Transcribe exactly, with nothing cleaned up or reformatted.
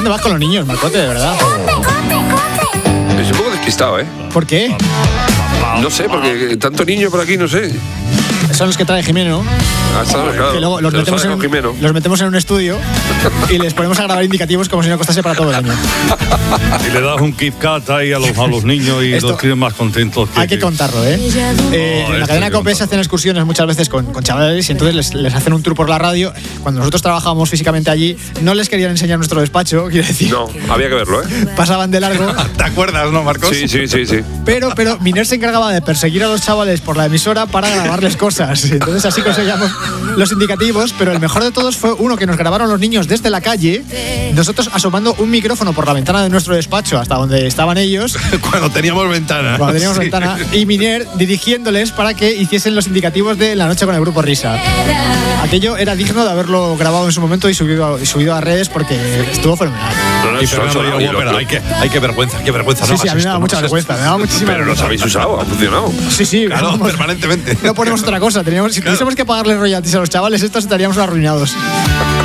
dónde vas con los niños, Marcote, de verdad? Es un poco despistado, ¿eh? ¿Por qué? No sé, porque tanto niño por aquí, no sé. Son los que trae Jimeno. Ah, está, claro. Que luego los Te metemos, sale en, con Jimeno. los metemos en un estudio y les ponemos a grabar indicativos como si no costase para todo el año. Y le das un Kit Kat ahí a los, a los niños y Esto los tienen más contentos. Que, hay que contarlo, ¿eh? eh No, en la esto cadena hay que COPE se hacen excursiones muchas veces con, con chavales y entonces les, les hacen un tour por la radio. Cuando nosotros trabajábamos físicamente allí, no les querían enseñar nuestro despacho, quiero decir. No, había que verlo, ¿eh? Pasaban de largo. ¿Te acuerdas, no, Marcos? Sí, sí, sí, sí. Pero, pero Miner se encargaba de perseguir a los chavales por la emisora para grabarles cosas. Entonces así conseguíamos los indicativos, pero el mejor de todos fue uno que nos grabaron los niños desde la calle, nosotros asomando un micrófono por la ventana de nuestro despacho hasta donde estaban ellos. Cuando teníamos ventana. Cuando teníamos Sí. ventana. Y Miner dirigiéndoles para que hiciesen los indicativos de La Noche con el Grupo Risa. Aquello era digno de haberlo grabado en su momento y subido, y subido a redes porque estuvo fenomenal. No, no, Y eso- Fernando eso- dijo, y lo- pero hay que, hay que vergüenza, hay que vergüenza. Sí, no sí, a hagas mí me daba esto, mucha no hagas vergüenza, me daba muchísima Pero los vergüenza. habéis usado, ha funcionado. Sí, sí, Claro, vamos, permanentemente. no ponemos otra cosa. Teníamos, si tuviésemos que pagarle royalties a los chavales, estos estaríamos arruinados.